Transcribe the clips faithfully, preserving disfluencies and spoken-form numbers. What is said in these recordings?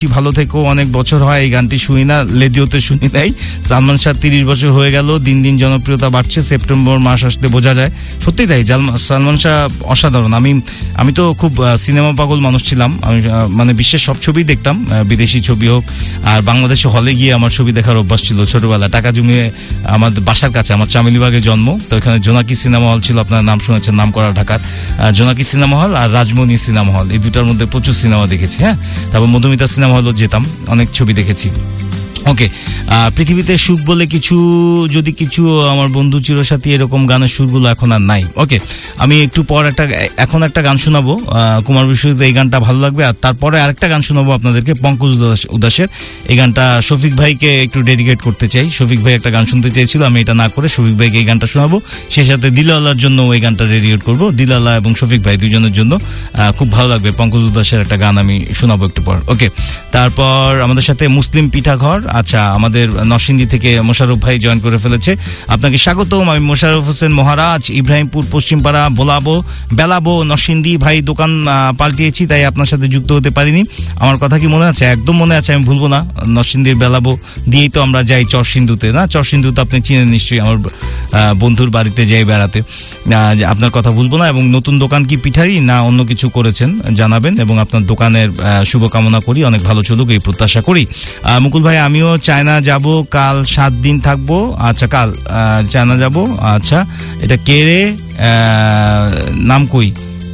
ভালো থেকো, অনেক বছর হয় এই গানটি শুনি না, রেডিওতে শুনি নাই। সালমান শাহ তিরিশ বছর হয়ে গেল, দিন দিন জনপ্রিয়তা বাড়ছে, সেপ্টেম্বর মাস আসতে বোঝা যায়। সত্যি তাই, সালমান শাহ অসাধারণ। আমি আমি তো খুব সিনেমা পাগল মানুষ ছিলাম, আমি মানে বিশ্বের সব ছবি দেখতাম, বিদেশি ছবি হোক আর বাংলাদেশে হলে গিয়ে আমার ছবি দেখার অভ্যাস ছিল ছোটবেলা। টাকা জমিয়ে আমার বাসার কাছে, আমার চামেলিবাগে জন্ম, তো এখানে জোনাকি সিনেমা হল ছিল, আপনার নাম শুনেছেন, নাম করা ঢাকার জোনাকি সিনেমা হল আর রাজমণি সিনেমা হল, এই দুটার মধ্যে প্রচুর সিনেমা দেখেছি। হ্যাঁ, তারপর মধুমিতা সিনেমা হলও যেতাম, অনেক ছবি দেখেছি। ওকে, পৃথিবীতে সুখ বলে কিছু, যদি কিছু আমার বন্ধু চিরসাথী, এরকম গানের সুরগুলো এখন আর নাই। ওকে, আমি একটু পর একটা এখন একটা গান শোনাবো কুমার বিশ্বজিৎ, এই গানটা ভালো লাগবে। আর তারপরে আরেকটা গান শোনাবো আপনাদেরকে পঙ্কজ উদাসের, এই গানটা শফিক ভাইকে একটু ডেডিকেট করতে চাই। শফিক ভাই একটা গান শুনতে চেয়েছিল, আমি এটা না করে শফিক ভাইকে এই গানটা শোনাবো। সে সাথে দিলালার জন্য এই গানটা ডেডিকেট করবো, দিলালা এবং শফিক ভাই দুজনের জন্য। খুব ভালো লাগবে পঙ্কজ উদাসের একটা গান আমি শোনাবো একটু পর। ওকে, তারপর আমাদের সাথে মুসলিম পিঠাঘর, আচ্ছা আমাদের নরসিংদী থেকে মোশাররফ ভাই জয়েন করে ফেলেছে, আপনাকে স্বাগতম। আমি মোশাররফ হোসেন মহারাজ, ইব্রাহিমপুর পশ্চিমপাড়া বোলাবো বেলাবো নরসিংদী। ভাই দোকান পাল্টিয়েছি তাই আপনার সাথে যুক্ত হতে পারিনি। আমার কথা কি মনে আছে? একদম মনে আছে, আমি ভুলবো না। নরসিংদীর বেলাবো দিয়েই তো আমরা যাই চরসিন্ধুতে, না চরসিন্ধুতে আপনি চিনেন নিশ্চয়ই, আমার বন্ধুর বাড়িতে যাই বেড়াতে। আপনার কথা ভুলবো না। এবং নতুন দোকান কি পিঠারি না অন্য কিছু করেছেন জানাবেন, এবং আপনার দোকানের শুভকামনা করি, অনেক ভালো চলুক এই প্রত্যাশা করি। মুকুল ভাই, আমিও চায়না যাব, কাল সাত দিন থাকবো। আচ্ছা, কাল চায়না যাব। আচ্ছা, এটা কে রে, নাম কই,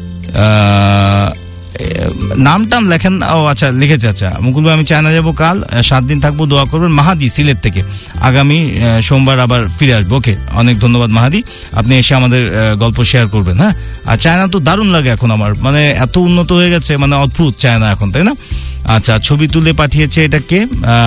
নাম টাম লেখেন? ও আচ্ছা, লিখেছে। আচ্ছা মুকুল ভাই, আমি চায়না যাব, কাল সাত দিন থাকবো, দোয়া করবেন। মাহাদি সিলেট থেকে, আগামী সোমবার আবার ফিরে আসবো। ওকে, অনেক ধন্যবাদ মাহাদি, আপনি এসে আমাদের গল্প শেয়ার করবেন। হ্যাঁ, আর চায়না তো দারুণ লাগে এখন আমার, মানে এত উন্নত হয়ে গেছে, মানে অদ্ভুত চায়না এখন, তাই না? আচ্ছা, ছবি তুলে পাঠিয়েছে এটাকে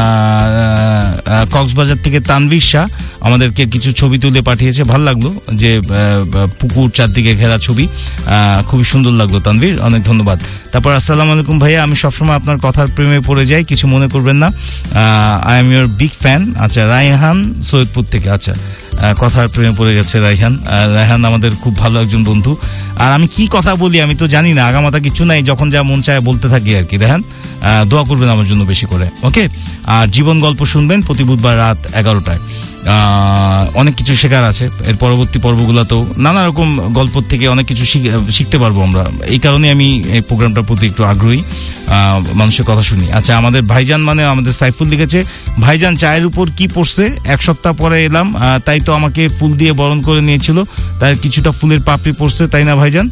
কক্সবাজার থেকে তানভীর শাহ, আমাদেরকে কিছু ছবি তুলে পাঠিয়েছে, ভালো লাগলো, যে পুকুর চারদিকে ঘেরা ছবি, খুবই সুন্দর লাগলো তানভীর, অনেক ধন্যবাদ। তারপর আসসালামু আলাইকুম ভাইয়া, আমি সবসময় আপনার কথার প্রেমে পড়ে যাই, কিছু মনে করবেন না, I am your big fan. আচ্ছা, রায়হান সৈয়দপুর থেকে, আচ্ছা কথার প্রেমে পড়ে গেছে রায়হান। রায়হান আমাদের খুব ভালো একজন বন্ধু। আর আমি কি কথা বলি আমি তো জানি না, আগামাতা কিছু নাই, যখন যা মন চায় বলতে থাকি আর কি। রায়হান, দোয়া করবেন আমার জন্য বেশি করে। ওকে, আর জীবন গল্প শুনবেন প্রতি বুধবার রাত এগারোটায়। অনেক কিছু শেখার আছে এর পরবর্তী পর্বগুলোতেও, নানা রকম গল্প থেকে অনেক কিছু শিখতে পারবো আমরা, এই কারণে আমি এই প্রোগ্রামটার প্রতি একটু আগ্রহী, মানুষের কথা শুনি। আচ্ছা, আমাদের ভাইজান মানে আমাদের সাইফুল লিখেছে, ভাইজান চায়ের উপর কি পড়ছে, এক সপ্তাহ পরে এলাম, তাই তো আমাকে ফুল দিয়ে বরণ করে নিয়েছিল, তাই কিছুটা ফুলের পাপড়ি পড়ছে, তাই না ভাইজান?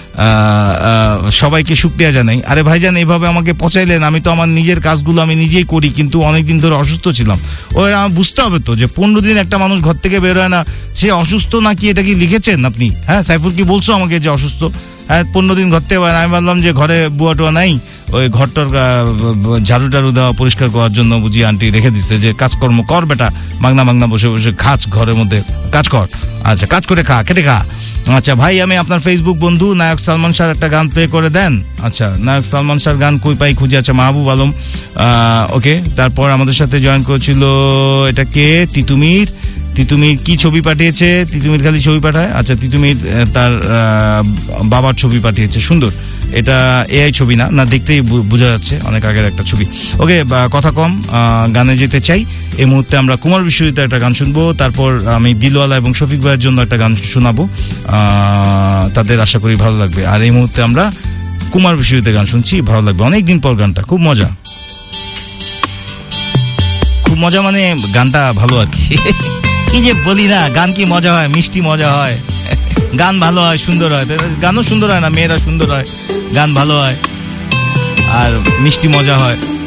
সবাইকে শুকরিয়া জানাই। আরে ভাইজান, এইভাবে আমাকে পচাইলেন, আমি তো আমার নিজের কাজগুলো আমি নিজেই করি, কিন্তু অনেকদিন ধরে অসুস্থ ছিলাম। ওই আমার বুঝতে হবে তো যে পনেরো দিন একটা মানুষ ঘর থেকে বের হয় না, সে অসুস্থ নাকি, এটা কি লিখেছেন আপনি? হ্যাঁ, সাইফুল কি বলছো আমাকে যে অসুস্থ? হ্যাঁ, পনেরো দিন ঘর থেকে, আমি ভাবলাম যে ঘরে বুয়া টুয়া নাই, ওই ঘরটার ঝাড়ু টাড়ু দেওয়া পরিষ্কার করার জন্য বুঝি আন্টি রেখে দিচ্ছে, যে কাজকর্ম কর বেটা, মাগনা মাগনা বসে বসে খাচ, ঘরের মধ্যে কাজ কর। আচ্ছা, কাজ করে খা, খেটে খা। আচ্ছা ভাই, আমি আপনার ফেসবুক বন্ধু, নায়ক সালমান শাহর একটা গান প্লে করে দেন। আচ্ছা, নায়ক সালমান শাহর গান কই পাই খুঁজে, আচ্ছা মাহবুব আলম। ওকে, তারপর আমাদের সাথে জয়েন করেছিল এটা কে, তিতুমির। তিতুমির কি ছবি পাঠিয়েছে? তিতুমির খালি ছবি পাঠায়। আচ্ছা, তিতুমির তার বাবার ছবি পাঠিয়েছে, সুন্দর। এটা এআই ছবি না, না দেখতেই বোঝা যাচ্ছে অনেক আগের একটা ছবি। ওকে, কথা কম, গানে যেতে চাই। এই মুহূর্তে আমরা কুমার বিশ্বজিতের একটা গান শুনবো, তারপর আমি দিলওয়ালা এবং শফিক ভাইয়ের জন্য একটা গান শোনাবো, তাদের আশা করি ভালো লাগবে। আর এই মুহূর্তে আমরা কুমার বিশ্বজিতের গান শুনছি, ভালো লাগবে, অনেকদিন পর গানটা, খুব মজা, খুব মজা, মানে গানটা ভালো আর কি। কি যে বলি না, গান কি মজা হয়, মিষ্টি মজা হয়, গান ভালো হয়, সুন্দর হয়, গানও সুন্দর হয় না, মেয়েরা সুন্দর হয়, গান ভালো হয় আর মিষ্টি মজা হয়।